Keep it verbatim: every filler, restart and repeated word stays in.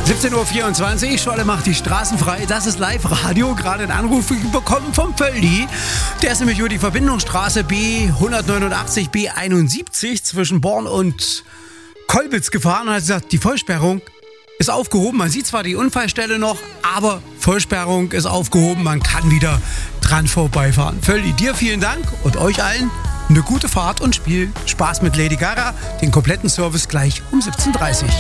siebzehn Uhr vierundzwanzig, Scholle macht die Straßen frei. Das ist Live-Radio. Gerade einen Anruf bekommen vom Völdi. Der ist nämlich über die Verbindungsstraße B hundertneunundachtzig, B einundsiebzig zwischen Born und Kolbitz gefahren und hat gesagt, die Vollsperrung ist aufgehoben. Man sieht zwar die Unfallstelle noch, aber Vollsperrung ist aufgehoben. Man kann wieder dran vorbeifahren. Völdi, dir vielen Dank und euch allen eine gute Fahrt und Spiel Spaß mit Lady Gaga. Den kompletten Service gleich um siebzehn Uhr dreißig.